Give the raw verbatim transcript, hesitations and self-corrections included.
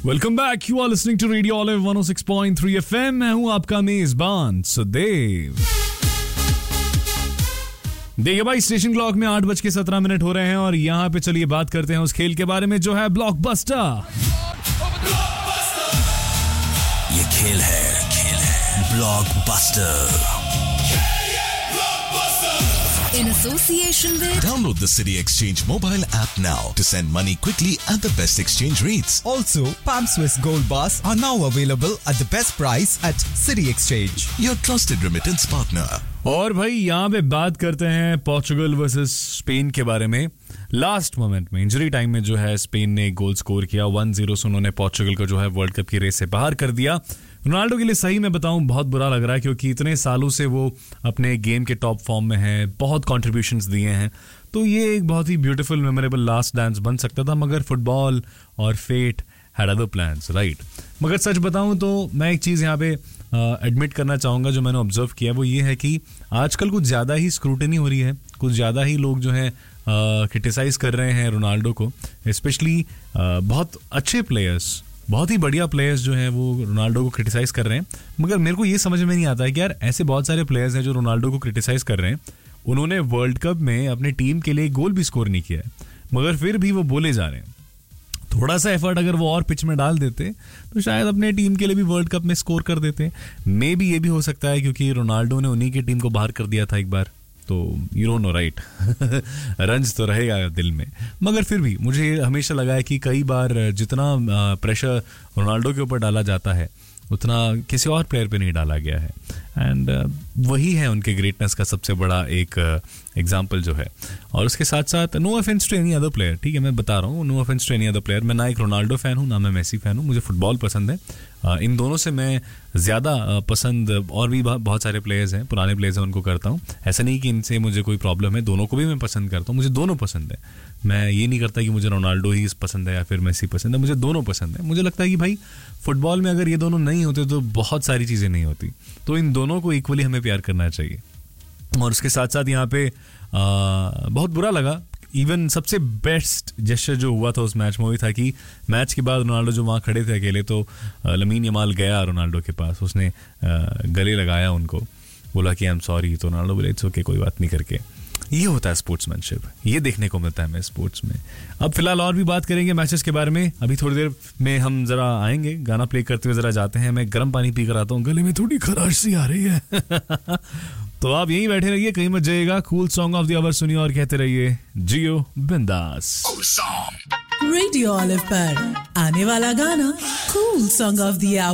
Welcome back, you are listening to radio olive one O six point three FM. मैं हूं आपका मेजबान सुदेव। देखिए भाई, स्टेशन क्लॉक में आठ बज के सत्रह मिनट हो रहे हैं और यहाँ पे चलिए बात करते हैं उस खेल के बारे में जो है ब्लॉकबस्टर। ये खेल है खेल है blockbuster. In association with Download the City Exchange mobile app now to send money quickly at the best exchange rates. Also, Palm Swiss Gold Bars are now available at the best price at City Exchange. Your trusted remittance partner. और भाई यहाँ पे बात करते हैं Portugal versus Spain के बारे में। लास्ट मोमेंट में इंजरी टाइम में जो है स्पेन ने गोल स्कोर किया, वन जीरो से उन्होंने पोर्चुगल को जो है वर्ल्ड कप की रेस से बाहर कर दिया। रोनाल्डो के लिए सही मैं बताऊं बहुत बुरा लग रहा है, क्योंकि इतने सालों से वो अपने गेम के टॉप फॉर्म में हैं, बहुत कॉन्ट्रीब्यूशंस दिए हैं, तो ये एक बहुत ही ब्यूटीफुल मेमोरेबल लास्ट डांस बन सकता था, मगर फुटबॉल और fate had other plans, right. मगर सच बताऊं तो मैं एक चीज़ यहाँ पे एडमिट uh, करना चाहूँगा, जो मैंने ऑब्जर्व किया वो ये है कि आजकल कुछ ज़्यादा ही स्क्रूटनी हो रही है, कुछ ज़्यादा ही लोग जो है क्रिटिसाइज़ uh, कर रहे हैं रोनाल्डो को, स्पेशली uh, बहुत अच्छे प्लेयर्स, बहुत ही बढ़िया प्लेयर्स जो हैं वो रोनाल्डो को क्रिटिसाइज़ कर रहे हैं। मगर मेरे को ये समझ में नहीं आता है कि यार ऐसे बहुत सारे प्लेयर्स हैं जो रोनाल्डो को क्रिटिसाइज़ कर रहे हैं, उन्होंने वर्ल्ड कप में अपनी टीम के लिए गोल भी स्कोर नहीं किया है, मगर फिर भी वो बोले जा रहे हैं। थोड़ा सा एफर्ट अगर वो और पिच में डाल देते तो शायद अपने टीम के लिए भी वर्ल्ड कप में स्कोर कर देते। मे बी ये भी हो सकता है क्योंकि रोनाल्डो ने उन्हीं की टीम को बाहर कर दिया था एक बार, तो यू डोंट नो राइट, रंज तो रहेगा दिल में। मगर फिर भी मुझे हमेशा लगा है कि कई बार जितना प्रेशर रोनाल्डो के ऊपर डाला जाता है उतना किसी और प्लेयर पे नहीं डाला गया है, एंड uh, वही है उनके ग्रेटनेस का सबसे बड़ा एक एग्जाम्पल uh, जो है। और उसके साथ साथ no offence to any other player, ठीक है मैं बता रहा हूँ, no offence to any other player. मैं ना एक रोनाल्डो फ़ैन हूँ ना मैं मेसी फ़ैन हूँ, मुझे फुटबॉल पसंद है। uh, इन दोनों से मैं ज़्यादा uh, पसंद और भी बहुत सारे प्लेयर्स हैं, पुराने प्लेयर्स हैं, उनको करता हूँ। ऐसा नहीं कि इनसे मुझे कोई प्रॉब्लम है, दोनों को भी मैं पसंद करता हूँ, मुझे दोनों पसंद है। मैं ये नहीं करता कि मुझे रोनाल्डो ही पसंद है या फिर मेसी पसंद है, मुझे दोनों पसंद है। मुझे लगता है कि भाई फुटबॉल में अगर ये दोनों नहीं होते तो बहुत सारी चीज़ें नहीं होती, तो इन दोनों को इक्वली हमें प्यार करना चाहिए। और उसके साथ साथ यहाँ पे आ, बहुत बुरा लगा, इवन सबसे बेस्ट जेस्चर जो हुआ था उस मैच में वही था कि मैच के बाद रोनाल्डो जो वहाँ खड़े थे अकेले, तो लमीन यमाल गया रोनाल्डो के पास, उसने गले लगाया उनको, बोला कि आई एम सॉरी, तो रोनाल्डो बोले इट्स ओके, कोई बात नहीं करके। ये होता है स्पोर्ट्समैनशिप, ये देखने को मिलता है हमें स्पोर्ट्स में। अब फिलहाल और भी बात करेंगे मैचेस के बारे में, अभी थोड़ी देर में हम जरा आएंगे, गाना प्ले करते हुए जरा जाते हैं। मैं गर्म पानी पी कर आता हूँ, गले में थोड़ी खराश सी आ रही है तो आप यहीं बैठे रहिए, कहीं मत जाइएगा। Cool song of the our सुनिए और कहते रहिए जियो बिंदास। रेडियो ऑलिव पर आने वाला गाना cool song of the our.